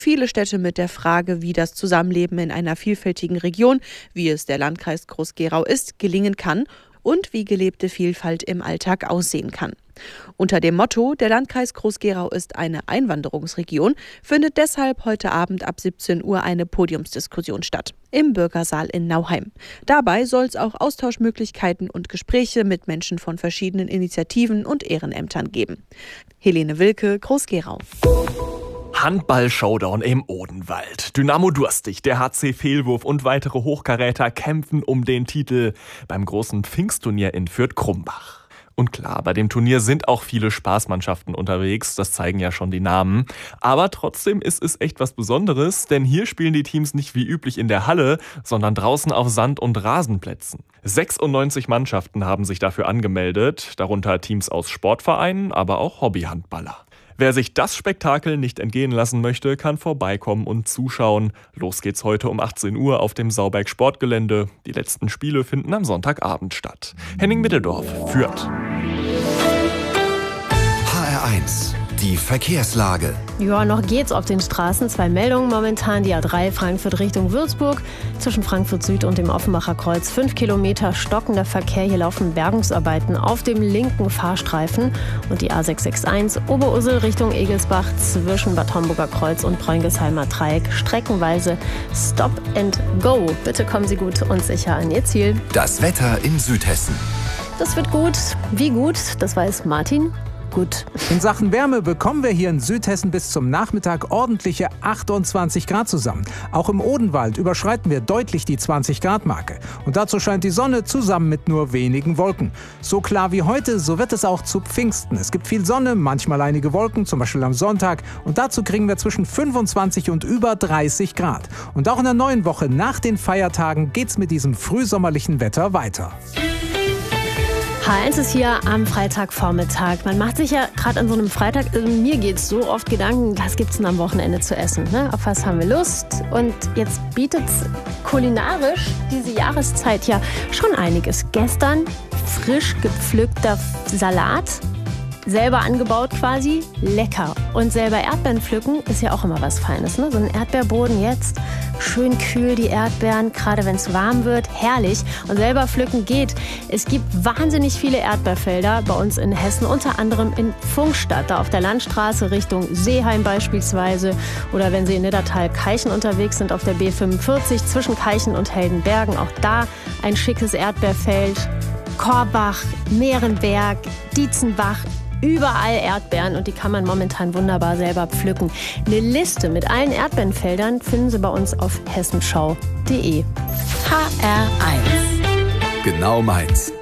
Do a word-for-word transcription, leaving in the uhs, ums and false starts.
Viele Städte mit der Frage, wie das Zusammenleben in einer vielfältigen Region, wie es der Landkreis Groß-Gerau ist, gelingen kann und wie gelebte Vielfalt im Alltag aussehen kann. Unter dem Motto, der Landkreis Groß-Gerau ist eine Einwanderungsregion, findet deshalb heute Abend ab siebzehn Uhr eine Podiumsdiskussion statt, im Bürgersaal in Nauheim. Dabei soll es auch Austauschmöglichkeiten und Gespräche mit Menschen von verschiedenen Initiativen und Ehrenämtern geben. Helene Wilke, Groß-Gerau. Handball-Showdown im Odenwald. Dynamo Durstig, der H C Fehlwurf und weitere Hochkaräter kämpfen um den Titel beim großen Pfingstturnier in Fürth-Krumbach. Und klar, bei dem Turnier sind auch viele Spaßmannschaften unterwegs, das zeigen ja schon die Namen. Aber trotzdem ist es echt was Besonderes, denn hier spielen die Teams nicht wie üblich in der Halle, sondern draußen auf Sand- und Rasenplätzen. sechsundneunzig Mannschaften haben sich dafür angemeldet, darunter Teams aus Sportvereinen, aber auch Hobbyhandballer. Wer sich das Spektakel nicht entgehen lassen möchte, kann vorbeikommen und zuschauen. Los geht's heute um achtzehn Uhr auf dem Sauberg Sportgelände. Die letzten Spiele finden am Sonntagabend statt. Henning Mitteldorf führt. H R eins, die Verkehrslage. Ja, noch geht's auf den Straßen. Zwei Meldungen momentan. Die A drei Frankfurt Richtung Würzburg. Zwischen Frankfurt Süd und dem Offenbacher Kreuz. Fünf Kilometer stockender Verkehr. Hier laufen Bergungsarbeiten auf dem linken Fahrstreifen. Und die A sechs sechs eins Oberursel Richtung Egelsbach zwischen Bad Homburger Kreuz und Preungesheimer Dreieck. Streckenweise Stop and Go. Bitte kommen Sie gut und sicher an Ihr Ziel. Das Wetter in Südhessen. Das wird gut. Wie gut? Das weiß Martin. Gut. In Sachen Wärme bekommen wir hier in Südhessen bis zum Nachmittag ordentliche achtundzwanzig Grad zusammen. Auch im Odenwald überschreiten wir deutlich die zwanzig Grad Marke. Und dazu scheint die Sonne zusammen mit nur wenigen Wolken. So klar wie heute, so wird es auch zu Pfingsten. Es gibt viel Sonne, manchmal einige Wolken, zum Beispiel am Sonntag. Und dazu kriegen wir zwischen fünfundzwanzig und über dreißig Grad. Und auch in der neuen Woche nach den Feiertagen geht's mit diesem frühsommerlichen Wetter weiter. H eins ist hier am Freitagvormittag. Man macht sich ja gerade an so einem Freitag, also mir geht's so oft Gedanken, was gibt's denn am Wochenende zu essen? Ne? Auf was haben wir Lust? Und jetzt bietet's kulinarisch diese Jahreszeit ja schon einiges. Gestern frisch gepflückter Salat, selber angebaut quasi, lecker. Und selber Erdbeeren pflücken ist ja auch immer was Feines. Ne? So ein Erdbeerboden jetzt, schön kühl die Erdbeeren, gerade wenn es warm wird, herrlich. Und selber pflücken geht. Es gibt wahnsinnig viele Erdbeerfelder bei uns in Hessen, unter anderem in Funkstadt, da auf der Landstraße Richtung Seeheim beispielsweise. Oder wenn Sie in Niddertal-Keichen unterwegs sind, auf der B fünfundvierzig zwischen Keichen und Heldenbergen. Auch da ein schickes Erdbeerfeld. Korbach, Mehrenberg, Dietzenbach. Überall Erdbeeren und die kann man momentan wunderbar selber pflücken. Eine Liste mit allen Erdbeerenfeldern finden Sie bei uns auf hessenschau punkt de. H R eins. Genau meins.